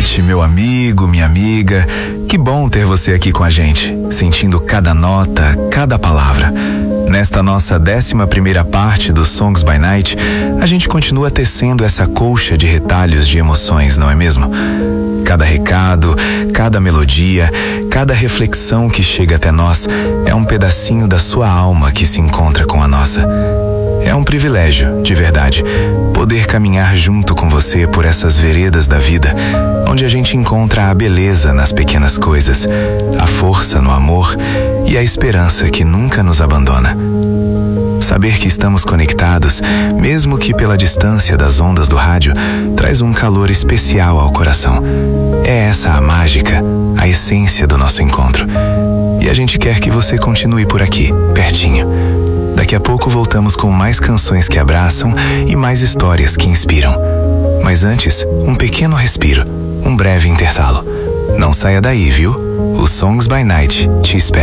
noite, meu amigo, minha amiga. Que bom ter você aqui com a gente, sentindo cada nota, cada palavra. Nesta nossa 11ª parte do Songs by Night, a gente continua tecendo essa colcha de retalhos de emoções, não é mesmo? Cada recado, cada melodia, cada reflexão que chega até nós é um pedacinho da sua alma que se encontra com a nossa. É um privilégio, de verdade, poder caminhar junto com você por essas veredas da vida, onde a gente encontra a beleza nas pequenas coisas, a força no amor e a esperança que nunca nos abandona. Saber que estamos conectados, mesmo que pela distância das ondas do rádio, traz um calor especial ao coração. É essa a mágica, a essência do nosso encontro. E a gente quer que você continue por aqui, pertinho. Daqui a pouco voltamos com mais canções que abraçam e mais histórias que inspiram. Mas antes, um pequeno respiro, um breve intervalo. Não saia daí, viu? O Songs by Night te espera.